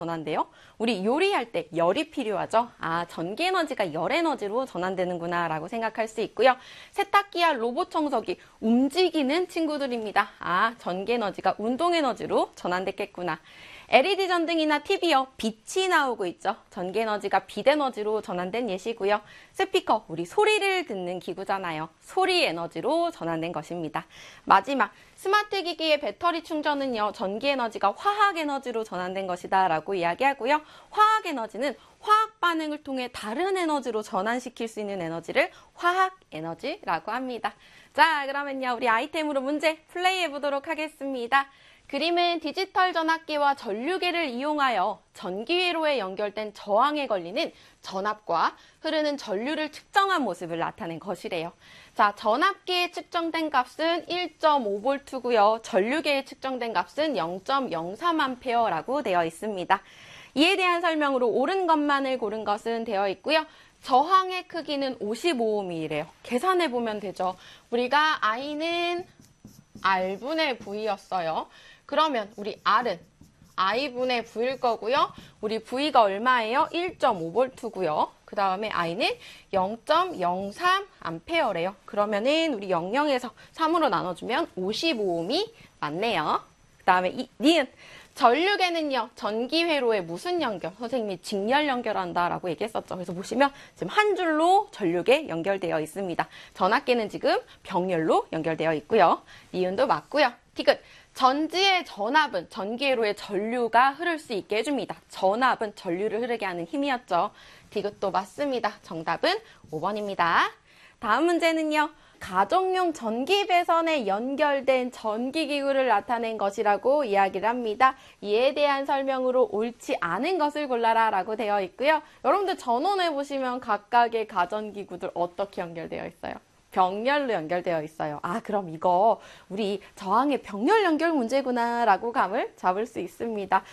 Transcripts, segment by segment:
전환돼요? 우리 요리할 때 열이 필요하죠? 아, 전기 에너지가 열 에너지로 전환되는구나 라고 생각할 수 있고요. 세탁기와 로봇 청소기 움직이는 친구들입니다. 아, 전기 에너지가 운동 에너지로 전환됐겠구나. LED 전등이나 TV요. 빛이 나오고 있죠. 전기 에너지가 빛 에너지로 전환된 예시고요. 스피커, 우리 소리를 듣는 기구잖아요. 소리 에너지로 전환된 것입니다. 마지막, 스마트 기기의 배터리 충전은요. 전기 에너지가 화학 에너지로 전환된 것이다 라고 이야기하고요. 화학 에너지는 화학 반응을 통해 다른 에너지로 전환시킬 수 있는 에너지를 화학 에너지라고 합니다. 자, 그러면요. 우리 아이템으로 문제 플레이해 보도록 하겠습니다. 그림은 디지털 전압계와 전류계를 이용하여 전기회로에 연결된 저항에 걸리는 전압과 흐르는 전류를 측정한 모습을 나타낸 것이래요. 자, 전압계에 측정된 값은 1.5V고요. 전류계에 측정된 값은 0.03A라고 되어 있습니다. 이에 대한 설명으로 옳은 것만을 고른 것은 되어 있고요. 저항의 크기는 55ohm이래요. 계산해보면 되죠. 우리가 I는 R분의 V였어요. 그러면 우리 R은 I분의 V일 거고요. 우리 V가 얼마예요? 1.5V고요. 그 다음에 I는 0.03A래요. 그러면은 우리 00에서 3으로 나눠주면 55ohm이 맞네요. 그 다음에 니은 전류계는요. 전기회로에 무슨 연결? 선생님이 직렬 연결한다라고 얘기했었죠. 그래서 보시면 지금 한 줄로 전류계 연결되어 있습니다. 전압계는 지금 병렬로 연결되어 있고요. 니은도 맞고요. 디귿. 전지의 전압은 전기회로에 전류가 흐를 수 있게 해줍니다. 전압은 전류를 흐르게 하는 힘이었죠. 디귿도 맞습니다. 정답은 5번입니다. 다음 문제는요. 가정용 전기 배선에 연결된 전기기구를 나타낸 것이라고 이야기를 합니다. 이에 대한 설명으로 옳지 않은 것을 골라라 라고 되어 있고요. 여러분들 전원해 보시면 각각의 가전기구들 어떻게 연결되어 있어요? 병렬로 연결되어 있어요. 아, 그럼 이거 우리 저항의 병렬 연결 문제구나 라고 감을 잡을 수 있습니다.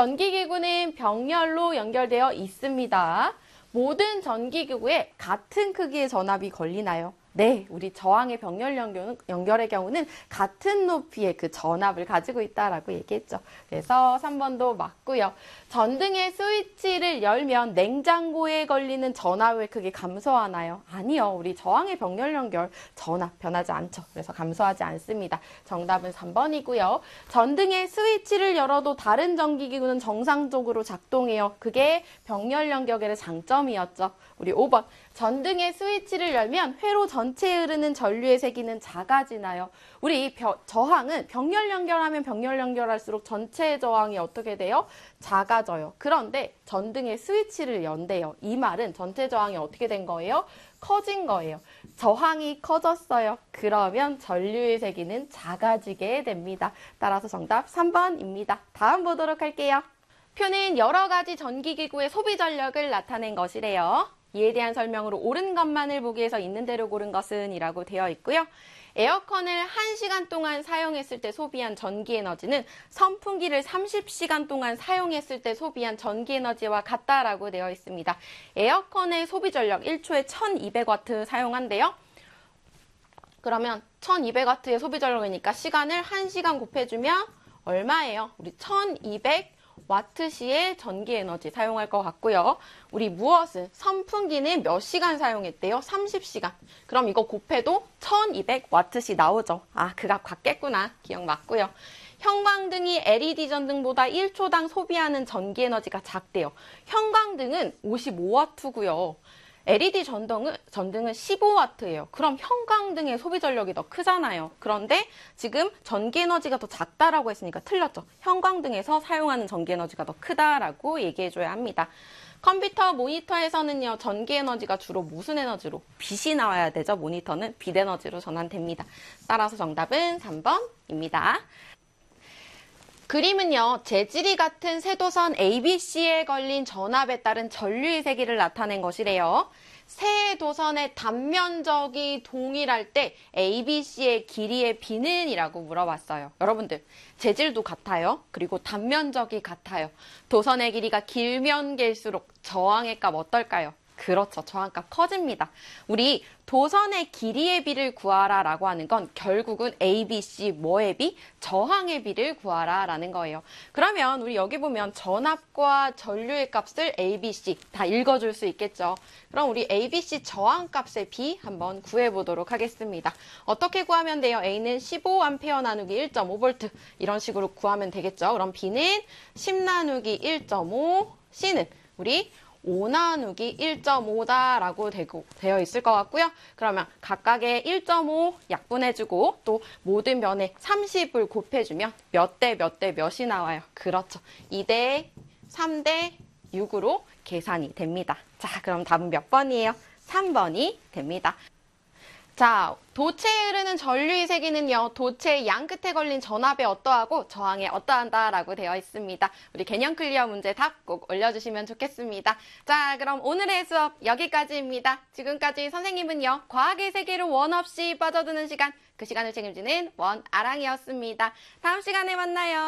전기기구는 병렬로 연결되어 있습니다. 모든 전기기구에 같은 크기의 전압이 걸리나요? 네, 우리 저항의 병렬 연결의 경우는 같은 높이의 그 전압을 가지고 있다라고 얘기했죠. 그래서 3번도 맞고요. 전등의 스위치를 열면 냉장고에 걸리는 전압의 크기 감소하나요? 아니요. 우리 저항의 병렬 연결 전압 변하지 않죠. 그래서 감소하지 않습니다. 정답은 3번이고요. 전등의 스위치를 열어도 다른 전기기구는 정상적으로 작동해요. 그게 병렬 연결의 장점이었죠. 우리 5번. 전등의 스위치를 열면 회로 전체에 흐르는 전류의 세기는 작아지나요? 우리 저항은 병렬 연결하면 병렬 연결할수록 전체 저항이 어떻게 돼요? 작아져요. 그런데 전등의 스위치를 연대요. 이 말은 전체 저항이 어떻게 된 거예요? 커진 거예요. 저항이 커졌어요. 그러면 전류의 세기는 작아지게 됩니다. 따라서 정답 3번입니다. 다음 보도록 할게요. 표는 여러 가지 전기기구의 소비 전력을 나타낸 것이래요. 이에 대한 설명으로 옳은 것만을 보기 위해서 있는 대로 고른 것은 이라고 되어 있고요. 에어컨을 1시간 동안 사용했을 때 소비한 전기에너지는 선풍기를 30시간 동안 사용했을 때 소비한 전기에너지와 같다라고 되어 있습니다. 에어컨의 소비 전력 1초에 1200W 사용한대요. 그러면 1200W의 소비 전력이니까 시간을 1시간 곱해주면 얼마예요? 우리 1200W시의 전기 에너지 사용할 것 같고요. 우리 무엇은 선풍기는 몇 시간 사용했대요? 30시간. 그럼 이거 곱해도 1200W시 나오죠. 아, 그 값 같겠구나. 기억 맞고요. 형광등이 LED 전등보다 1초당 소비하는 전기 에너지가 작대요. 형광등은 55W고요. LED 전등은 15W예요. 그럼 형광등의 소비 전력이 더 크잖아요. 그런데 지금 전기 에너지가 더 작다라고 했으니까 틀렸죠. 형광등에서 사용하는 전기 에너지가 더 크다라고 얘기해줘야 합니다. 컴퓨터 모니터에서는요. 전기 에너지가 주로 무슨 에너지로? 빛이 나와야 되죠. 모니터는 빛 에너지로 전환됩니다. 따라서 정답은 3번입니다. 그림은요. 재질이 같은 세도선 ABC에 걸린 전압에 따른 전류의 세기를 나타낸 것이래요. 세 도선의 단면적이 동일할 때 ABC의 길이의 비는? 이라고 물어봤어요. 여러분들 재질도 같아요. 그리고 단면적이 같아요. 도선의 길이가 길면 길수록 저항의 값 어떨까요? 그렇죠. 저항값 커집니다. 우리 도선의 길이의 비를 구하라 라고 하는 건 결국은 A, B, C 뭐의 비? 저항의 비를 구하라 라는 거예요. 그러면 우리 여기 보면 전압과 전류의 값을 A, B, C 다 읽어줄 수 있겠죠. 그럼 우리 A, B, C 저항값의 비 한번 구해보도록 하겠습니다. 어떻게 구하면 돼요? A는 15A 나누기 1.5V 이런 식으로 구하면 되겠죠. 그럼 B는 10 나누기 1.5, C는 우리 5 나누기 1.5다라고 되어 있을 것 같고요. 그러면 각각의 1.5 약분해주고 또 모든 면에 30을 곱해주면 몇 대 몇 대 몇이 나와요. 그렇죠. 2대 3대 6으로 계산이 됩니다. 자, 그럼 답은 몇 번이에요? 3번이 됩니다. 자, 도체에 흐르는 전류의 세기는요, 도체의 양 끝에 걸린 전압에 어떠하고 저항에 어떠한다라고 되어 있습니다. 우리 개념 클리어 문제 답 꼭 올려주시면 좋겠습니다. 자, 그럼 오늘의 수업 여기까지입니다. 지금까지 선생님은요, 과학의 세계로 원 없이 빠져드는 시간, 그 시간을 책임지는 원아랑이었습니다. 다음 시간에 만나요.